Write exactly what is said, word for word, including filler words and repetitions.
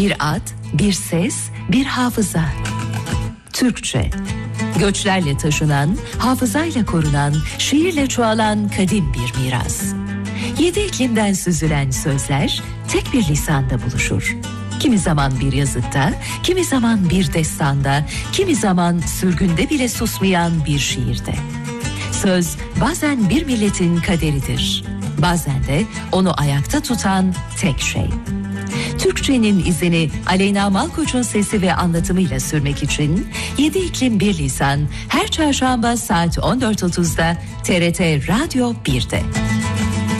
Bir ad, bir ses, bir hafıza. Türkçe. Göçlerle taşınan, hafızayla korunan, şiirle çoğalan kadim bir miras. Yedi iklimden süzülen sözler tek bir lisanda buluşur. Kimi zaman bir yazıtta, kimi zaman bir destanda, kimi zaman sürgünde bile susmayan bir şiirde. Söz bazen bir milletin kaderidir. Bazen de onu ayakta tutan tek şey. Türkçenin izini Aleyna Malkoç'un sesi ve anlatımıyla sürmek için Yedi İklim Bir Lisan her çarşamba saat on dört otuzda T R T Radyo bir'de.